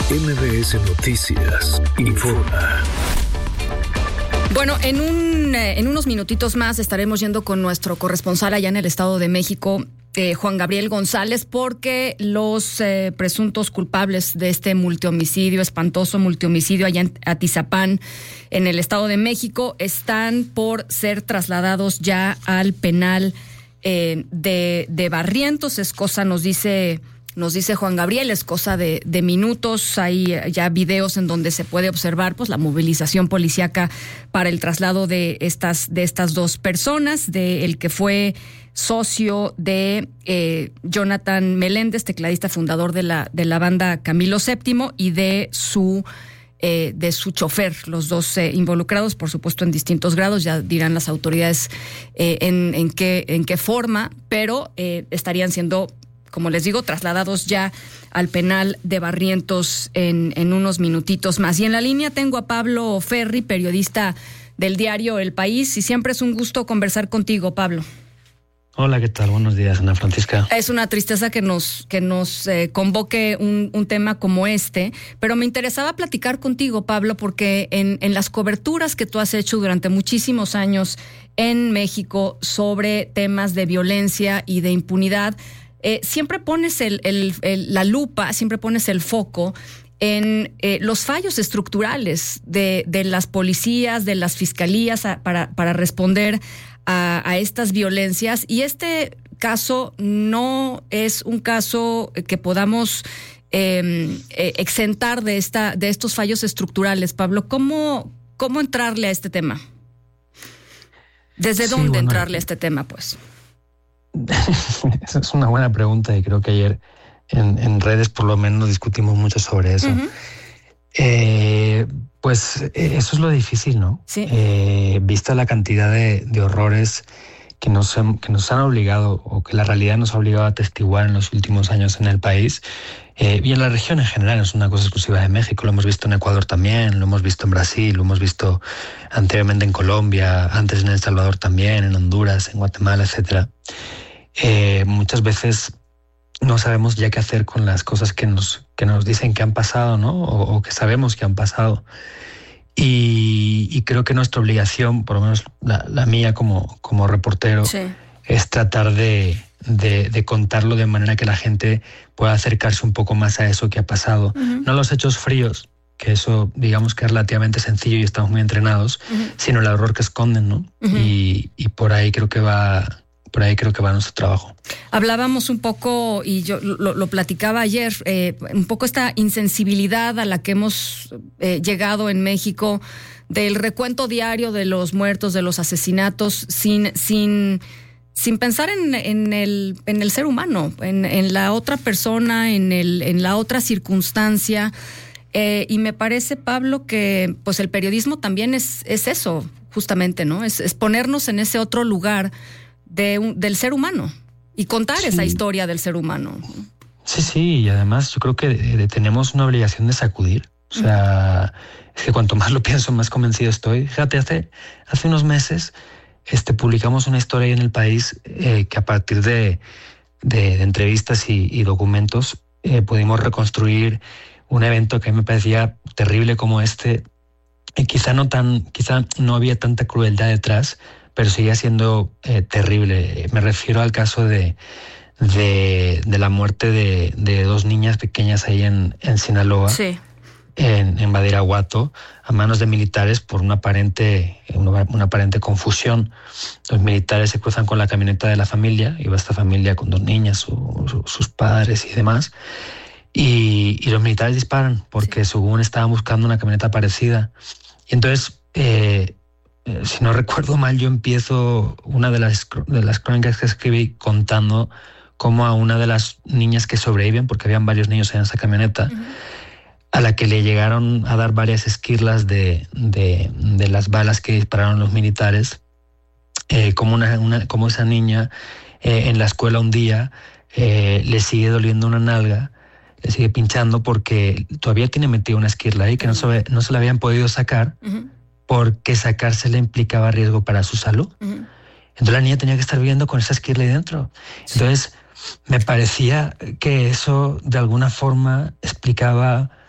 MBS Noticias informa. Bueno, en unos minutitos más estaremos yendo con nuestro corresponsal allá en el Estado de México, Juan Gabriel González, porque los presuntos culpables de este espantoso multihomicidio allá en Atizapán, en el Estado de México, están por ser trasladados ya al penal de Barrientos. Es cosa, nos dice Juan Gabriel, es cosa de minutos. Hay ya videos en donde se puede observar pues la movilización policíaca para el traslado de estas dos personas, de el que fue socio de Jonathan Meléndez, tecladista fundador de la banda Camilo VII, y de su chofer, los dos involucrados, por supuesto en distintos grados. Ya dirán las autoridades en qué forma, pero estarían siendo, como les digo, trasladados ya al penal de Barrientos en unos minutitos más. Y en la línea tengo a Pablo Ferri, periodista del diario El País, y siempre es un gusto conversar contigo, Pablo. Hola, ¿qué tal? Buenos días, Ana Francisca. Es una tristeza que nos convoque un tema como este, pero me interesaba platicar contigo, Pablo, porque en las coberturas que tú has hecho durante muchísimos años en México sobre temas de violencia y de impunidad, siempre pones la lupa, siempre pones el foco en los fallos estructurales de las policías, de las fiscalías para responder a estas violencias. Y este caso no es un caso que podamos exentar de estos fallos estructurales. Pablo, ¿cómo entrarle a este tema? ¿Desde dónde entrarle a este tema, pues? Esa es una buena pregunta, y creo que ayer en redes por lo menos discutimos mucho sobre eso. Uh-huh. Pues eso es lo difícil, ¿no? Sí. Vista la cantidad de horrores que nos han obligado, o que la realidad nos ha obligado a atestiguar en los últimos años en el país, y en la región en general. No es una cosa exclusiva de México, lo hemos visto en Ecuador también, lo hemos visto en Brasil, lo hemos visto anteriormente en Colombia, antes en El Salvador también, en Honduras, en Guatemala, etcétera. Muchas veces no sabemos ya qué hacer con las cosas que nos dicen que han pasado, ¿no? O que sabemos que han pasado. Y creo que nuestra obligación, por lo menos la mía como reportero, sí, es tratar de contarlo de manera que la gente pueda acercarse un poco más a eso que ha pasado. Uh-huh. No los hechos fríos, que eso digamos que es relativamente sencillo y estamos muy entrenados, uh-huh, sino el horror que esconden, ¿no? Uh-huh. Y por ahí creo que va nuestro trabajo. Hablábamos un poco, y yo lo platicaba ayer, un poco esta insensibilidad a la que hemos llegado en México, del recuento diario de los muertos, de los asesinatos, sin pensar en el ser humano, en la otra persona, en la otra circunstancia. Y me parece, Pablo, que pues el periodismo también es eso, justamente, ¿no? Es ponernos en ese otro lugar del ser humano y contar, sí, esa historia del ser humano. Sí, y además yo creo que tenemos una obligación de sacudir. O sea, es que cuanto más lo pienso, más convencido estoy. Fíjate, hace unos meses publicamos una historia ahí en El País que a partir de entrevistas y documentos pudimos reconstruir un evento que a mí me parecía terrible como este. Quizá no había tanta crueldad detrás, pero seguía siendo terrible. Me refiero al caso de la muerte de dos niñas pequeñas ahí en Sinaloa, sí, en Badiraguato, a manos de militares por una aparente confusión. Los militares se cruzan con la camioneta de la familia, iba esta familia con dos niñas, sus padres y demás, y los militares disparan porque, sí, según estaban buscando una camioneta parecida. Y entonces, si no recuerdo mal, yo empiezo una de las crónicas que escribí contando cómo a una de las niñas que sobreviven, porque habían varios niños en esa camioneta, uh-huh, a la que le llegaron a dar varias esquirlas de las balas que dispararon los militares, como esa niña en la escuela un día le sigue doliendo una nalga, le sigue pinchando porque todavía tiene metida una esquirla ahí que no se la habían podido sacar, uh-huh, porque sacársela implicaba riesgo para su salud. Uh-huh. Entonces la niña tenía que estar viviendo con esa esquirla ahí dentro. Sí. Entonces me parecía que eso de alguna forma explicaba